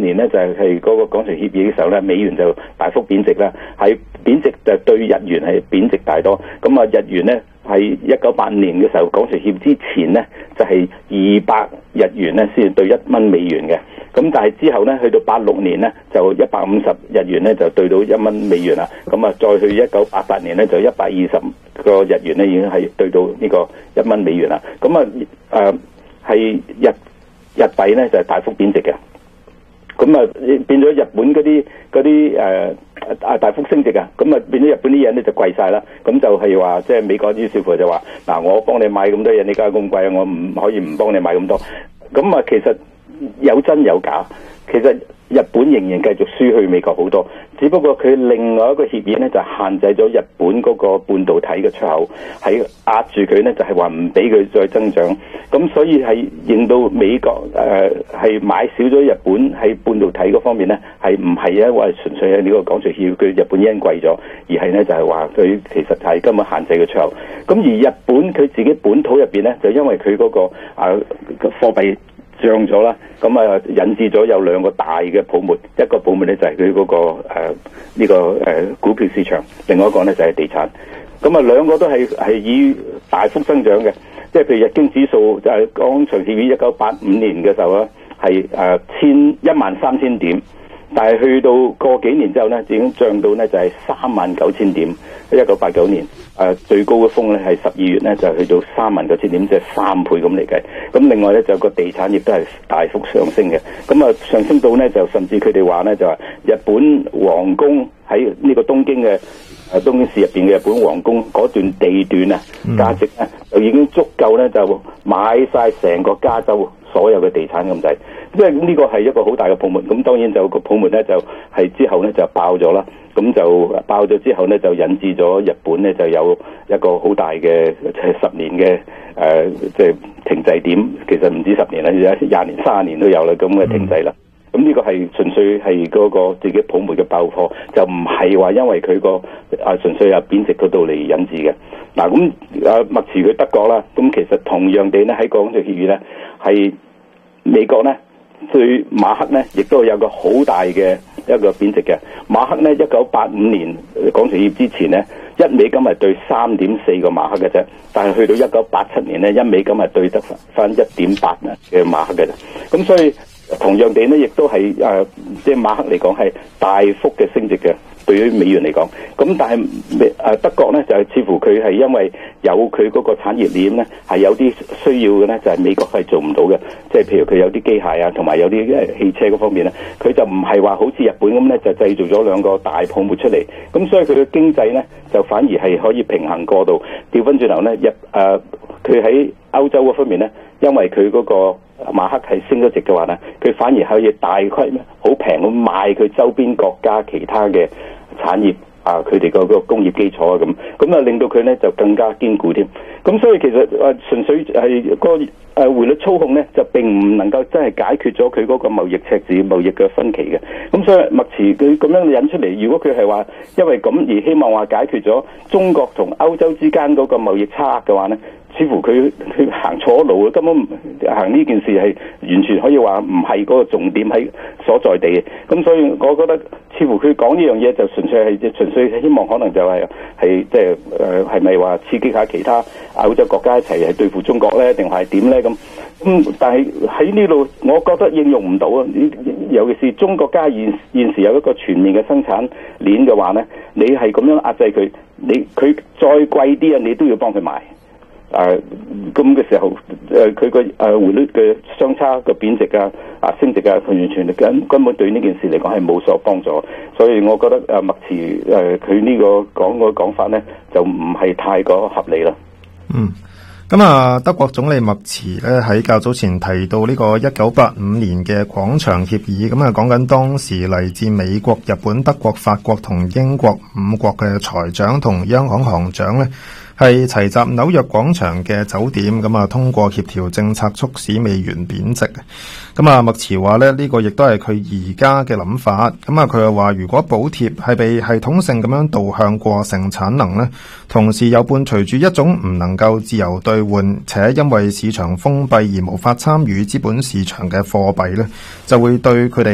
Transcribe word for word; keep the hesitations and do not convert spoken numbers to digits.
年咧就係係嗰個廣場協議嘅時候咧，美元就大幅貶值啦，係貶值就對日元係貶值大多。咁啊，日元咧係一九八五年嘅時候，廣場協議之前咧就係二百日元咧先對一蚊美元嘅。咁但係之後咧，去到八六年咧就一百五十日元咧就對到一蚊美元啦。咁啊，再去一九八八年咧就一百二十個日元咧已經係對到呢個一蚊美元啦。咁啊誒係日日幣咧就係大幅貶值嘅。咁啊變咗日本嗰啲嗰啲誒啊大幅升值啊，咁啊變咗日本啲嘢咧就貴晒啦。咁就係話即係美國啲師傅就話嗱，我幫你買咁多嘢，你梗係咁貴啊，我唔可以唔幫你買咁多。咁啊其實有真有假，其實日本仍然繼續輸去美國好多，只不過佢另外一個協議咧就限制咗日本嗰個半導體嘅出口，係壓住佢咧就係話唔俾佢再增長，咁所以係令到美國誒係、呃、買少咗日本喺半導體嗰方面咧，係唔係因為純粹係呢個廣場協議佢日本因貴咗，而係咧就係話佢其實係根本限制佢出口。咁而日本佢自己本土入邊咧，就因為佢嗰、那個啊貨幣漲咗啦，咁啊引致咗有兩個大嘅泡沫，一個泡沫咧就係佢嗰個誒呢、呃這個誒、呃、股票市場，另外一個咧就係地產。咁啊兩個都係係以大幅增長嘅，即係譬如日經指數就係廣場協議一九八五年嘅時候咧係誒千一萬三千點，但係去到過幾年之後咧，已經漲到咧就係三萬九千點。一九八九年誒、呃、最高嘅峰咧係十二月咧就去到三萬九千點，即係三倍咁嚟計。咁另外咧就個地產亦都係大幅上升嘅。咁啊上升到咧就甚至佢哋話咧就話日本皇宮喺呢個東京嘅誒東京市入邊嘅日本皇宮嗰段地段啊，價值咧就已經足夠咧就買晒成個加州所有嘅地產咁滯。即係呢個係一個好大嘅泡沫。咁當然就個泡沫咧就係、是、之後咧就爆咗啦。咁就爆咗之後咧，就引致咗日本咧就有一個好大嘅十年嘅誒，即係停滯點。其實唔止十年啦，而家廿年、三十年都有啦，咁嘅停滯啦。咁呢個係純粹係嗰個自己泡沫嘅爆破，就唔係話因為佢個啊純粹係貶值嗰度嚟引致嘅。嗱，咁啊麥持佢德國啦，咁其實同樣地咧喺廣場協議咧，係美國咧對馬克咧亦都有個好大嘅一個貶值嘅。馬克咧一九八五年廣場協議之前咧，一美金係對三點四個馬克嘅啫，但係去到一九八七年咧，一美金係對得翻一點八嘅馬克嘅啫。咁所以同樣地咧，亦都係誒，即係馬克嚟講係大幅嘅升值嘅，對於美元嚟講。咁但係誒德國咧就係似乎佢係因為有佢嗰個產業鏈咧係有啲需要嘅咧，就係美國係做唔到嘅。即係譬如佢有啲機械啊，同埋有啲誒汽車嗰方面咧，佢就唔係話好似日本咁咧，就製造咗兩個大泡沫出嚟。咁所以佢嘅經濟咧就反而係可以平衡過渡。調翻轉頭咧，日誒佢喺歐洲嗰方面咧，因為佢嗰個馬克係升咗值嘅話咧，佢反而可以大規模好平咁賣佢周邊國家其他嘅產業啊，佢哋個個工業基礎啊咁，咁啊令到佢咧就更加堅固添。咁所以其實誒純粹係個誒匯率操控咧，就並唔能夠真係解決咗佢嗰個貿易赤字、貿易嘅分歧嘅。咁所以麥持佢咁樣引出嚟，如果佢係話因為咁而希望話解決咗中國同歐洲之間嗰個貿易差額嘅話咧，似乎佢佢行錯路，根本行呢件事係完全可以話唔係嗰個重點喺所在地嘅。咁所以我覺得似乎佢講呢樣嘢就純粹係純粹希望可能就係係即係誒係咪話刺激下其他歐洲國家一齊係對付中國咧，定係點咧咁？咁但係喺呢度，我覺得應用唔到啊！尤其是中國家現現時有一個全面嘅生產鏈嘅話咧，你係咁樣壓制佢，你佢再貴啲啊，你都要幫佢買。誒咁嘅時候，誒佢個誒匯率嘅相差嘅貶值啊、啊升值啊，佢完全根根本對呢件事嚟講係冇所幫助，所以我覺得誒麥持誒佢呢個講個講法咧，就唔係太過合理啦。 嗯。咁啊，德國總理麥持咧喺較早前提到呢個一九八五年嘅廣場協議，咁啊講緊當時嚟自美國、日本、德國、法國同英國五國嘅財長同央行行長咧，係齊集紐約廣場嘅酒店，咁啊通過協調政策促使美元貶值。咁啊麥持話咧，呢個亦都係佢而家嘅諗法。咁啊佢又話，如果補貼係被系統性咁樣導向過剩產能咧，同時又伴隨住一種唔能夠自由兌換且因為市場封閉而無法參與資本市場嘅貨幣咧，就會對佢哋